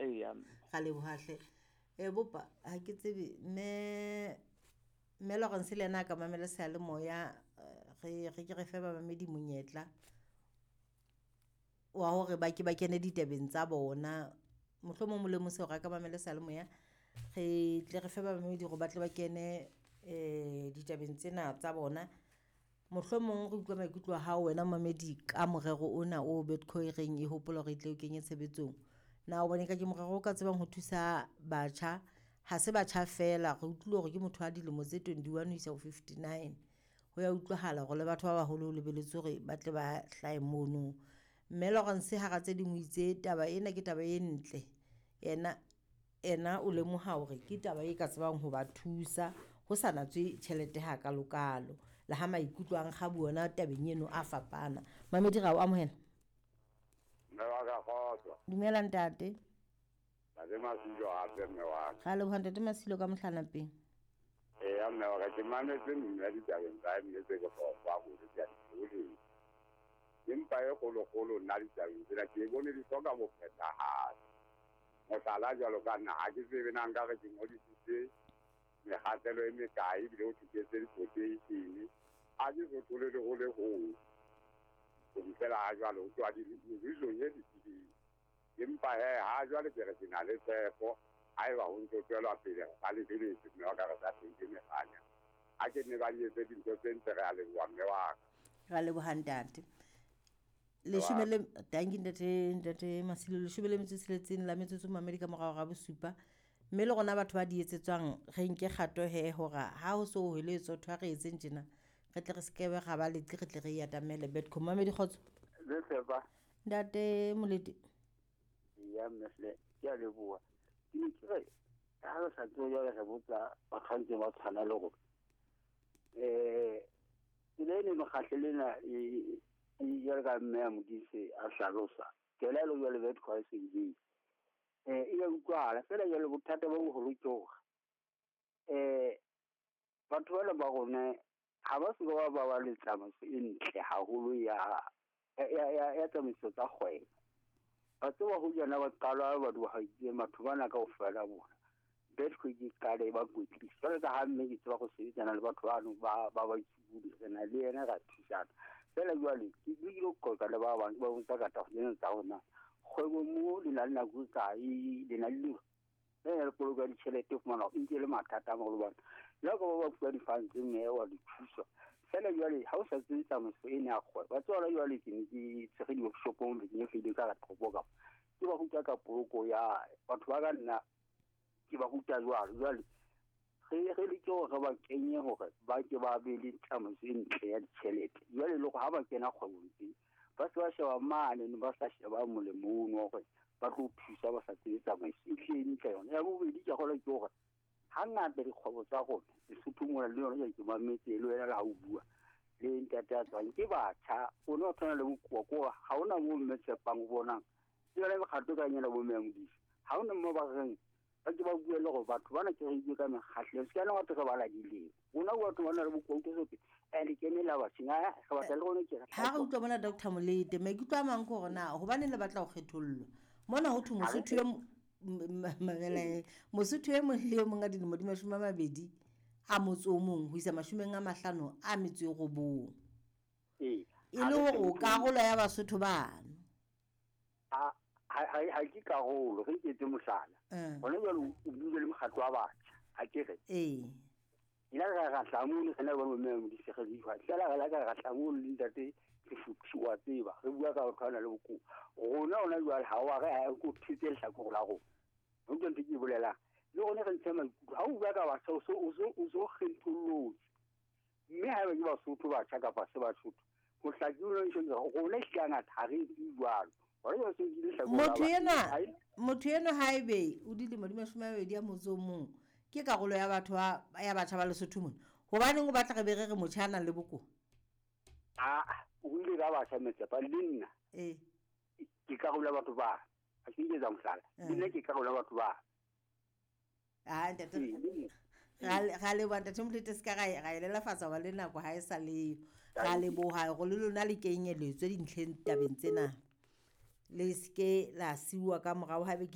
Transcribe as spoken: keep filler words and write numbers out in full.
Eya. Ga le bohahle. E bopa ha ke tsebe me me lo gon se lena ka mamela sa le moya re re ke re fe ba mamedi monyetla wa hore ba ke ba kene ditabeng tsa bona mohlomong mo le mo se ga ka mamela sa le moya re tle re fe ba mamedi go batle ba kene eh ditabeng tsena tsa bona mohlomong re utlwa maikutlo ha wena mamedi ka morero ona o Betco reng e hopola re tle o kenye tshebetsong na o bone ka ke morero o ka tsebang ho thusa batjha ha se batjha fela re utlwile hore ke motho a dilemo tse twenty-one ho isa ho fifty-nine ho ya utlwahala gore le batho ba baholo le beletse hore ba tle ba hlae mono mme lo gon se ha ga tse dingwe itse taba ena ke taba e ntle ena ena o lemoha hore ke taba e ka tsebang ho ba thusa ho sana tswe tšhelete ha ka lokalo la ha maikutlo ang ga buona tabeng eno a fapana mamedi ga o amohela me wa ka khotso dumela ntate la de masilo a pe me wa ga le bhanda te masilo ka mohlana pe e ya me wa ka ke manetse nna di tabeng tsa me tse go fa go di ya di empa e golo golo nna di tabeng tsela ke bone di toka bo pheta ha mo sala jalo ka na ha ke tsebe na nka ke mo di tsitse me hatelo e me kai di o tsitse di protein a di go tole le go le go go di fela ha jalo o tswa di di zo ye di di empa he ha jwale ke re ke na le tshepo ai ba ho ntse tswela pele ga le dile se me wa ka ra tse ke me ganya a ke ne ba di tse di tse ntle ga le wa me wa ga le bohandate le shumele dangi ndate ndate masilo le shumele metsitseletseng la metsotso mamedi ka morago ga bosupa mme le gona batho ba di etsetswang re nke kgato he hora ha o so ho le tso thwa re etseng tjena re tle re skebe ga ba le tle re tle re ya tamele Betco mamedi khotso Le sepa. ndate molete Ya mesle ya le bua ke ne ke re ka ga sa tso ya ga botsa ba khantse ba tshwana le go eh ile ne mo khatlelena e ya ga mme mo dise a hlalosa ke la lo ya le Betco a se di eh e ya utlwala fela ya le bothata ba go holotswa eh batho ba le ba gone ha ba se ba ba ba le tsamaiso e ntle haholo ya ya ya tsamaiso tsa kgwebo batho ba ho jana ba qala ba di ha itse batho bana ka ofela bona Betco ke kale ba kwetli fela ka ha mme ke tswa go sebetsana le batho bano ba ba ba itshudi rena le yena ga thusana fela jwale ke dilo go ka le ba bang ba botsa ka ta go tsa ona kgwebo mo le la nna go tsa e le na le le le go ga ditšhelete go mana ke le mathata mo go bona ya go ba ba di fantse mme wa di thusa fela jwale ha o sa tsitsa mo se ene a go ba tswala jwale ke ne ke tsegedi mo shopong le ke fedi ka ka boka ke ba go tla ka poloko ya batho ba ka nna ke ba go tla jwalo jwale ge ge le ke go ba kenye gore ba ke ba be le tsamaiso e ntle ya ditšhelete jwale le go ha ba kena kgwebong ba se ba sheba mane ba sa sheba molemono gore ba go thusa ba sa tsetse tsamaiso e tleng ntle yona ya bobedi ke go le ke gore hangata dikgwebo tsa gone le suthumola le yona ya ke mametse le wena la ho bua le ntate a tswang ke batjha o no tsana le bokwa ko ha ona mo mmetse pang bona ke le kgato ka nyela bo memodisi ha ona mo ba reng ba ke ba bua le go batho bana ke re ka mekgatlhe se kana batho ba la dile ona o batho bana le bokwa ke sope ene ke ne la ba singa ga ba tla go ke ha go tlo bona Doctor Molete me ke tla mang go gona go bane le batla go kgethollo mona ho thumo se thuye mabele mosotho e mohile mo nga dinimo di mashome a mabedi a motso o mong ho isa mashomeng a mahlano a metso e go bo e e le go ka gola ya basotho bana a ha ha ke ka golo ge ke tse mohlala bona jalo o bule le mokgatlo wa batjha ha ke re eh ina ga ga tlamole kana ba mo mo di segedi fa tsela ga ga ga tlamole le ntate ke futwa tseba re bua ka khana le boku rona ona jwa ha wa ga go thitse hlako go la go o ntse ke bolela le gone re ntse maikutlo ha o bua ka ba so so o so o so kgentullo mme ha ba ba sotho ba tshaka pa se ba sotho go hlakile le tsheng go ne hlanga thari di jwalo wa se di hlako motho ena motho ena haebe o dile mo di mashome a mabedi a motso mong ke karolo ya batho ba ya batho ba le sotho mona gobane go batla re be re re motšhana le boko a o ile ga ba tshemetse pa linna eh ke karolo ya batho ba a ke ile za mhlala linna ke karolo ya batho ba ah ntate gale gale ba ntate Molete se ka ga ga ile la fatsa wa le nako ha e sa le gale bo ha go le lona le kenyeletswe dintlheng tabeng tsena le ske la siwa ka morago ha be